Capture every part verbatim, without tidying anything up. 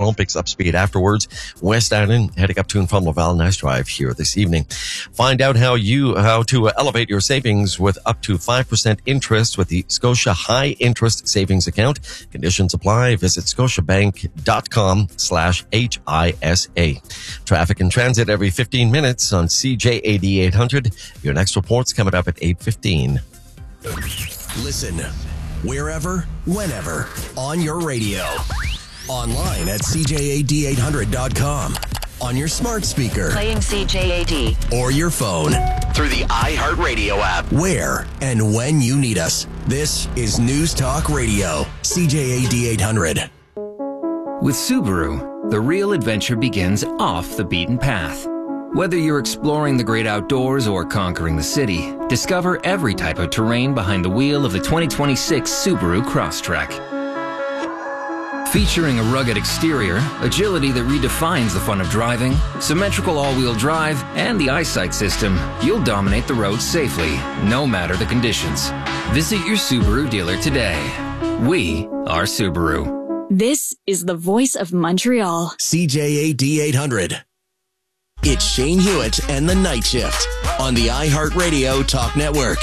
Toronto picks up speed afterwards. West Island heading up to and from Laval. Nice drive here this evening. Find out how you how to elevate your savings with up to five percent interest with the Scotia High Interest Savings Account. Conditions apply. Visit scotiabank.com slash HISA. Traffic and transit every fifteen minutes on C J A D eight hundred. Your next report's coming up at eight fifteen. Listen wherever, whenever, on your radio. Online at C J A D eight hundred dot com. On your smart speaker. Playing C J A D. Or your phone. Through the iHeartRadio app. Where and when you need us. This is News Talk Radio. C J A D eight hundred. With Subaru, the real adventure begins off the beaten path. Whether you're exploring the great outdoors or conquering the city, discover every type of terrain behind the wheel of the twenty twenty-six Subaru Crosstrek. Featuring a rugged exterior, agility that redefines the fun of driving, symmetrical all-wheel drive, and the eyesight system, you'll dominate the road safely, no matter the conditions. Visit your Subaru dealer today. We are Subaru. This is the voice of Montreal. C J A D eight hundred. It's Shane Hewitt and the Night Shift on the iHeartRadio Talk Network.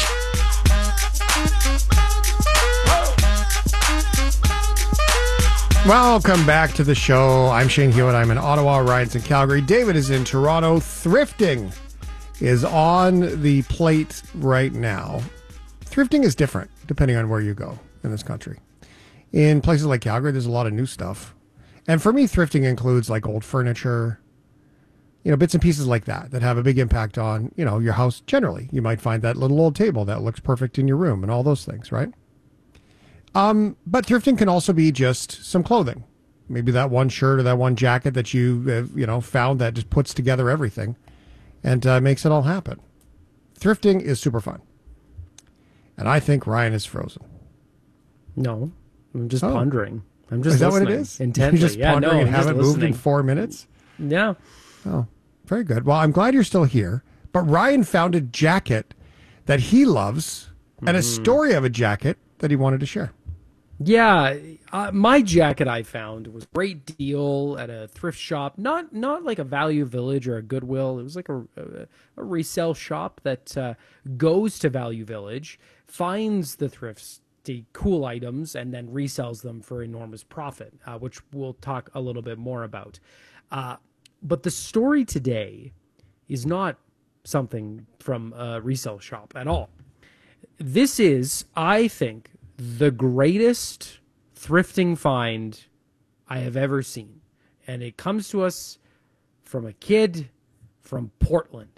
Welcome back to the show. I'm Shane Hewitt. I'm in Ottawa. Ryan's in Calgary. David is in Toronto. Thrifting is on the plate right now. Thrifting is different depending on where you go in this country. In places like Calgary, there's a lot of new stuff. And for me, thrifting includes like old furniture, you know, bits and pieces like that that have a big impact on, you know, your house generally. You might find that little old table that looks perfect in your room and all those things, right? Um, but thrifting can also be just some clothing. Maybe that one shirt or that one jacket that you, uh, you know, found that just puts together everything and uh, makes it all happen. Thrifting is super fun. And I think Ryan is frozen. No, I'm just oh. pondering. I'm just Is that listening what it is? intently. You're just yeah, pondering no, and I'm just haven't moved listening. in four minutes? Yeah. Oh, very good. Well, I'm glad you're still here. But Ryan found a jacket that he loves and a story of a jacket that he wanted to share. Yeah, uh, my jacket I found was a great deal at a thrift shop. Not not like a Value Village or a Goodwill. It was like a, a, a resale shop that uh, goes to Value Village, finds the thrifts, the cool items, and then resells them for enormous profit, uh, which we'll talk a little bit more about. Uh, but the story today is not something from a resale shop at all. This is, I think, the greatest thrifting find I have ever seen. And it comes to us from a kid from Portland.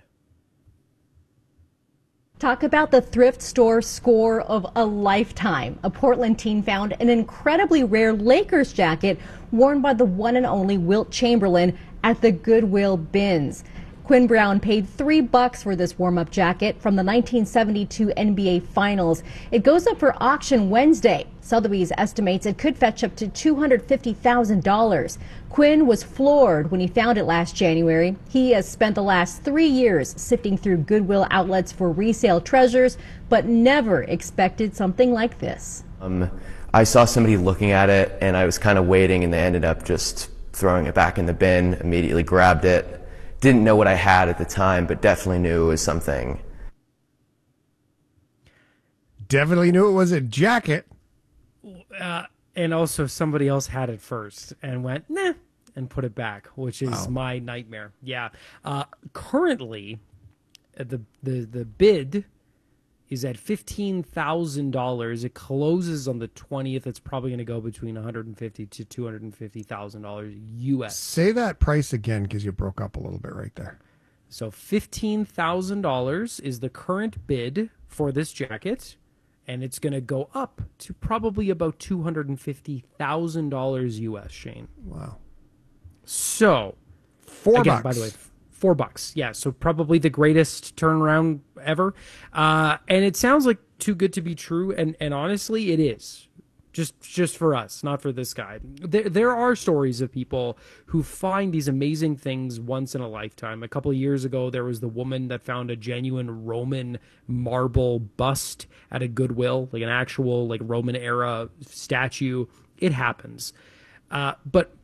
Talk about the thrift store score of a lifetime. A Portland teen found an incredibly rare Lakers jacket worn by the one and only Wilt Chamberlain at the Goodwill bins. Quinn Brown paid three bucks for this warm-up jacket from the nineteen seventy-two N B A Finals. It goes up for auction Wednesday. Sotheby's estimates it could fetch up to two hundred fifty thousand dollars. Quinn was floored when he found it last January. He has spent the last three years sifting through Goodwill outlets for resale treasures, but never expected something like this. Um, I saw somebody looking at it, and I was kind of waiting, and they ended up just throwing it back in the bin, immediately grabbed it. Didn't know what I had at the time, but definitely knew it was something. Definitely knew it was a jacket. Uh, and also somebody else had it first and went, nah, and put it back, which is Wow. my nightmare. Yeah. Uh, currently, uh, the, the, the bid is at fifteen thousand dollars. It closes on the twentieth. It's probably going to go between one hundred fifty thousand to two hundred fifty thousand dollars U S. Say that price again because you broke up a little bit right there. So fifteen thousand dollars is the current bid for this jacket, and it's going to go up to probably about two hundred fifty thousand dollars U S, Shane. Wow. So, Four again, bucks. by the way, four bucks. Yeah, so probably the greatest turnaround ever. Uh, and it sounds like too good to be true, and, and honestly, it is. Just just for us, not for this guy. There, there are stories of people who find these amazing things once in a lifetime. A couple of years ago, there was the woman that found a genuine Roman marble bust at a Goodwill, like an actual like Roman era statue. It happens. Uh, but